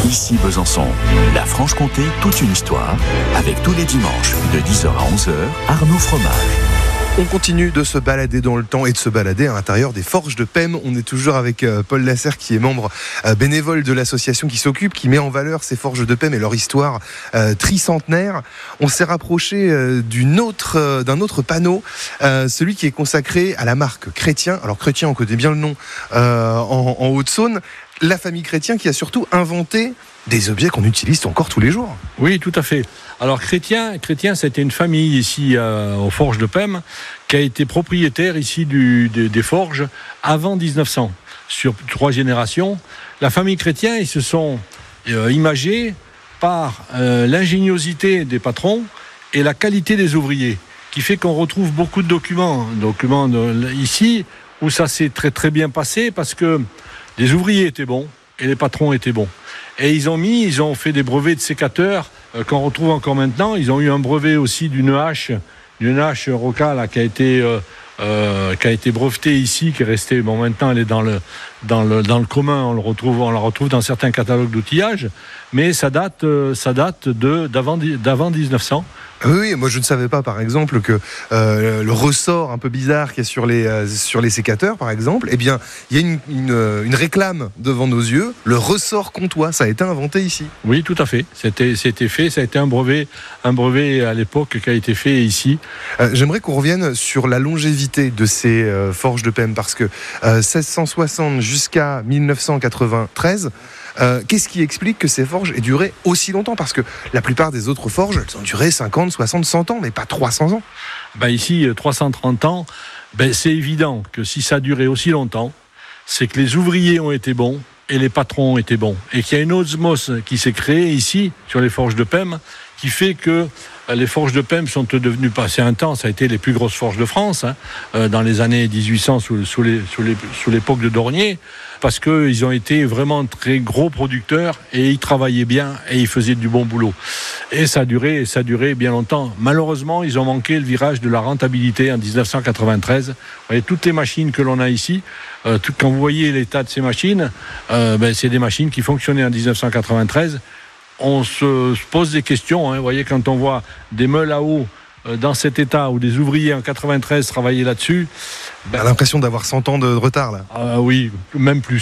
Ici Besançon, la Franche-Comté, toute une histoire, avec tous les dimanches, de 10h à 11h, Arnaud Fromage. On continue de se balader dans le temps et de se balader à l'intérieur des forges de Pem. On est toujours avec Paul Lasserre, qui est membre bénévole de l'association qui s'occupe, qui met en valeur ces forges de Pem et leur histoire tricentenaire. On s'est rapproché d'un autre panneau, celui qui est consacré à la marque Chrétien. Alors Chrétien, on connaît bien le nom en Haute-Saône. La famille Chrétien qui a surtout inventé des objets qu'on utilise encore tous les jours. Oui, tout à fait. Alors Chrétien, c'était une famille ici aux Forges de Pem qui a été propriétaire ici des forges avant 1900. Sur 3 générations, la famille Chrétien, ils se sont imagés par l'ingéniosité des patrons et la qualité des ouvriers, qui fait qu'on retrouve beaucoup de documents ici où ça s'est très très bien passé parce que les ouvriers étaient bons et les patrons étaient bons. Et ils ont fait des brevets de sécateurs qu'on retrouve encore maintenant. Ils ont eu un brevet aussi d'une hache Roca là, qui a été brevetée ici, qui est restée. Bon, maintenant elle est dans le commun. On la retrouve dans certains catalogues d'outillage, mais ça date d'avant 1900. Oui, moi je ne savais pas par exemple que le ressort un peu bizarre qu'il y a sur les sécateurs par exemple, eh bien il y a une réclame devant nos yeux, le ressort comtois, ça a été inventé ici. Oui, tout à fait. C'était fait, ça a été un brevet à l'époque qui a été fait ici. J'aimerais qu'on revienne sur la longévité de ces forges de Pem parce que 1660 jusqu'à 1993. Qu'est-ce qui explique que ces forges aient duré aussi longtemps? Parce que la plupart des autres forges, elles ont duré 50, 60, 100 ans, mais pas 300 ans. Ici, 330 ans, c'est évident que si ça a duré aussi longtemps, c'est que les ouvriers ont été bons et les patrons ont été bons. Et qu'il y a une osmose qui s'est créée ici, sur les forges de Pem, qui fait que les forges de Pem sont devenues, passé un temps, ça a été les plus grosses forges de France, dans les années 1800, sous l'époque de Dornier, parce qu'ils ont été vraiment très gros producteurs et ils travaillaient bien et ils faisaient du bon boulot. Et ça a duré bien longtemps. Malheureusement, ils ont manqué le virage de la rentabilité en 1993. Vous voyez, toutes les machines que l'on a ici, quand vous voyez l'état de ces machines, c'est des machines qui fonctionnaient en 1993. On se pose des questions. Vous voyez, quand on voit des meules à eau dans cet état où des ouvriers en 93 travaillaient là-dessus. On a l'impression d'avoir 100 ans de retard là. Oui, même plus.